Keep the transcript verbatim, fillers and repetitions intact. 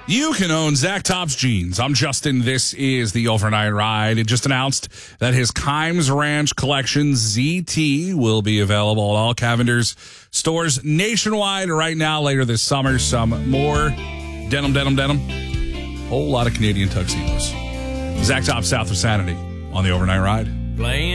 You can own Zach Tops jeans. I'm Justin. This is the Overnight Ride. It just announced that his Kimes Ranch collection, Z T, will be available at all Cavender's stores nationwide right now, later this summer. Some more denim, denim, denim. Whole lot of Canadian tuxedos. Zach Tops, South of Sanity on the Overnight Ride. Playing